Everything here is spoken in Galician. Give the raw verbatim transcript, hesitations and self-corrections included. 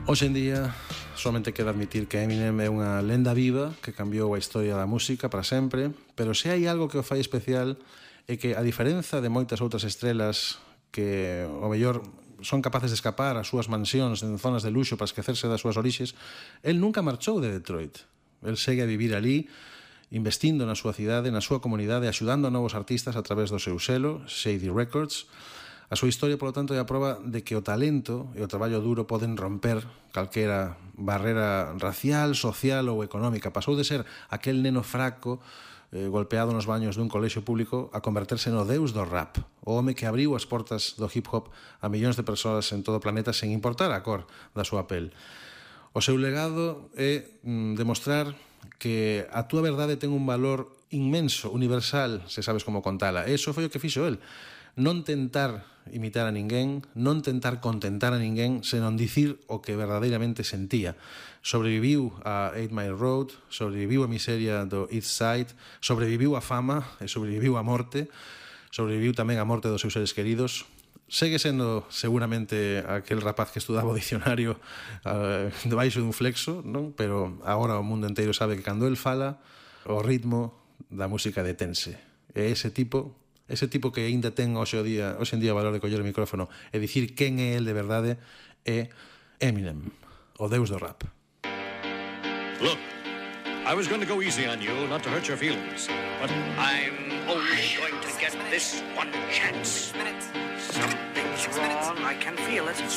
Hoxe en día somente queda admitir que Eminem é unha lenda viva que cambiou a historia da música para sempre, pero se hai algo que o fai especial é que, a diferenza de moitas outras estrelas que o mellor son capaces de escapar ás súas mansións en zonas de luxo para esquecerse das súas orixes, el nunca marchou de Detroit. El segue a vivir ali, investindo na súa cidade, na súa comunidade, axudando a novos artistas a través do seu selo, Shady Records. A súa historia, polo tanto, é a proba de que o talento e o traballo duro poden romper calquera barrera racial, social ou económica. Pasou de ser aquel neno fraco eh, golpeado nos baños dun colexio público a converterse no deus do rap, o home que abriu as portas do hip hop a millóns de persoas en todo o planeta sen importar a cor da súa pel. O seu legado é mm, demostrar que a túa verdade ten un valor inmenso, universal, se sabes como contala. E iso foi o que fixo el. Non tentar imitar a ninguén, non tentar contentar a ninguén, senón dicir o que verdadeiramente sentía. Sobreviviu a Eight Mile Road, sobreviviu a miseria do East Side, sobreviviu a fama e sobreviviu a morte, sobreviviu tamén a morte dos seus seres queridos. Segue sendo seguramente aquel rapaz que estudaba o dicionario uh, debaixo dun flexo, non? Pero agora o mundo inteiro sabe que cando el fala, o ritmo da música detense. E ese tipo, ese tipo que ainda ten hoxe, o día, hoxe en día o valor de coller o micrófono e dicir quen é el de verdade, é Eminem, o deus do rap. Look, I was going to go easy on you, not to hurt your feelings, but I'm only going to get this one chance. Something's wrong, I can feel it.